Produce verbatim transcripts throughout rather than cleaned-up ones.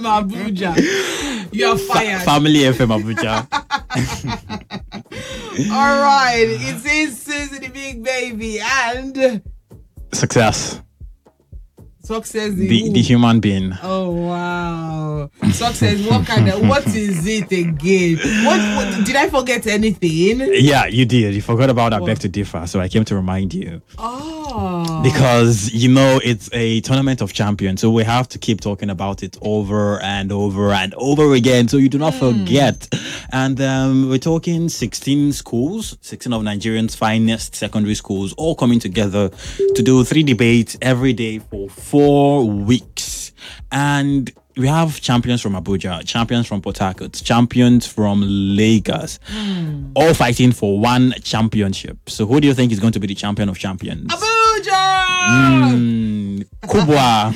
Abuja. You're fired. Fa- family F M Abuja. All right. It is Susie the Big Baby and Success. Success the, the, the human being. Oh wow. Success, what kind of what is it again? What, what did I forget anything? Yeah, you did. You forgot about I What? beg to differ, so I came to remind you. Oh. Because you know it's a tournament of champions, so we have to keep talking about it over and over and over again, so you do not mm. forget. And um, we're talking sixteen schools, sixteen of Nigerians' finest secondary schools, all coming together to do three debates every day for four weeks. And we have champions from Abuja, champions from Port Harcourt, champions from Lagos, mm. all fighting for one championship. So who do you think is going to be the champion of champions? Abuja! Mm, Kubwa.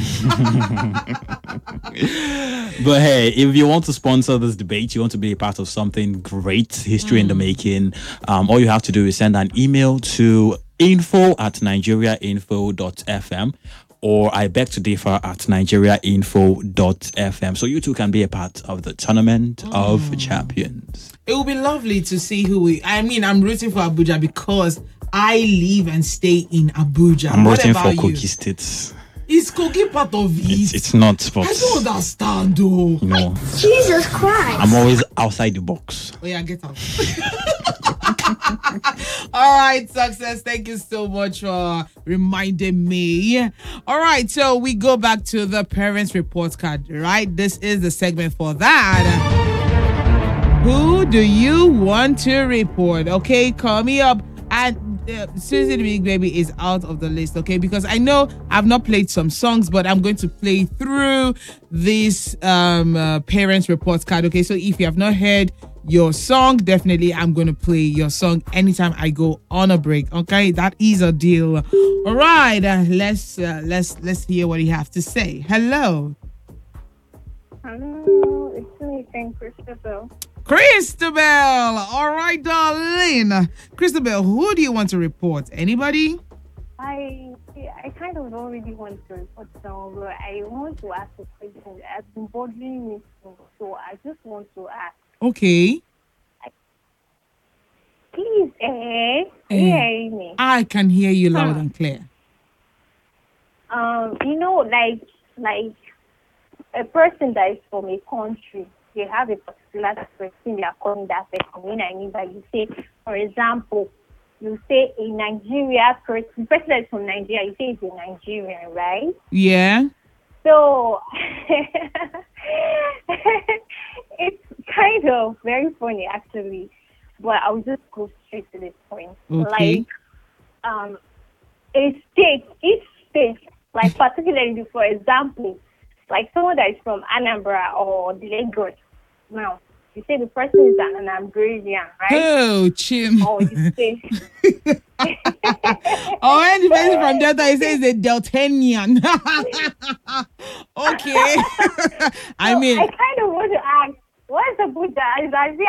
But hey, if you want to sponsor this debate, you want to be a part of something great, history mm. in the making, um, all you have to do is send an email to info at nigeriainfo.fm or I beg to differ at nigeriainfo.fm. So you too can be a part of the tournament mm. of champions. It will be lovely to see who we... I mean, I'm rooting for Abuja because I live and stay in Abuja. I'm what rooting for you? Kogi State. Is Kogi part of it? It's, it's not, but... I don't understand, though. You know, Jesus Christ. I'm always outside the box. Oh, yeah, get out. All right, Success. Thank you so much for reminding me. All right, so we go back to the parents' report card, right? This is the segment for that. Who do you want to report? Okay, call me up. And uh, Susie the Big Baby is out of the list, okay? Because I know I've not played some songs, but I'm going to play through this um, uh, parents' report card, okay? So if you have not heard your song, definitely I'm going to play your song anytime I go on a break, okay? That is a deal. All right, uh, let's uh, let's let's hear what you have to say. Hello. Hello, it's me, thank Christabel. Christabel! All right, darling. Christabel, who do you want to report? Anybody? I I kind of don't really want to report someone, but I want to ask a question that has been bothering me, so I just want to ask. Okay. Please, eh? Eh, Hear me. I can hear you loud Huh. and clear. Um, you know, like like a person that is from a country, they have a particular person they are calling that person. When I mean by you say, for example, you say a Nigeria person, person that is from Nigeria, you say it's a Nigerian, right? Yeah. So it's kind of very funny actually, but I'll just go straight to the point. Okay. Like um a state, each state, like particularly for example, like someone that is from Anambra or Lagos. Now, you say the person is an Anambrasian, right? Oh, Chim. Or you say Oh, and the person from Delta, he says the Deltanian. Okay. I So mean, I kind of want to ask, what's the Buddha? Is Isaiah